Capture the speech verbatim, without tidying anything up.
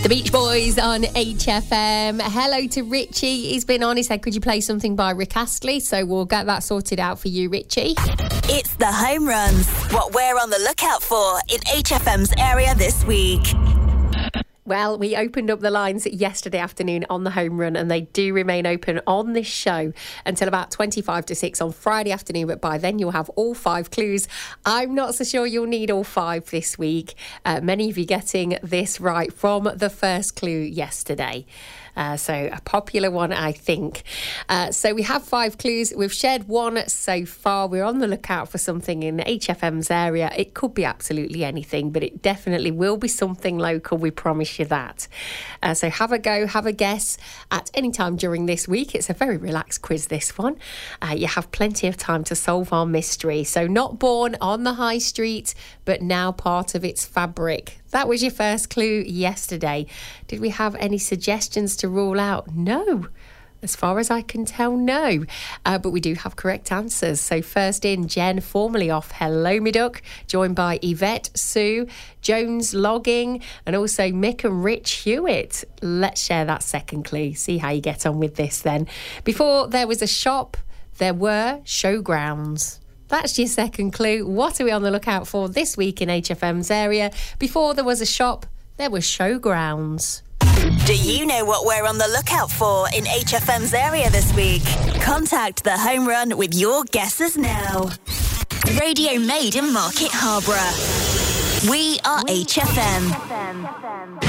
The Beach Boys on H F M. Hello to Richie. He's been on. He said, could you play something by Rick Astley? So we'll get that sorted out for you, Richie. It's the home runs. What we're on the lookout for in H F M's area this week. Well, we opened up the lines yesterday afternoon on the home run, and they do remain open on this show until about twenty-five to six on Friday afternoon. But by then, you'll have all five clues. I'm not so sure you'll need all five this week. Uh, many of you getting this right from the first clue yesterday. Uh, so a popular one, I think. Uh, so we have five clues. We've shared one so far. We're on the lookout for something in H F M's area. It could be absolutely anything, but it definitely will be something local. We promise you that. Uh, so have a go, have a guess at any time during this week. It's a very relaxed quiz, this one. Uh, you have plenty of time to solve our mystery. So not born on the high street, but now part of its fabric. That was your first clue yesterday. Did we have any suggestions to rule out? No. As far as I can tell, no. Uh, but we do have correct answers. So first in, Jen, formerly off Hello Me Duck, joined by Yvette, Sue, Jones Logging, and also Mick and Rich Hewitt. Let's share that second clue. See how you get on with this then. Before there was a shop, there were showgrounds. That's your second clue. What are we on the lookout for this week in H F M's area? Before there was a shop, there were showgrounds. Do you know what we're on the lookout for in H F M's area this week? Contact the home run with your guesses now. Radio made in Market Harborough. We are H F M.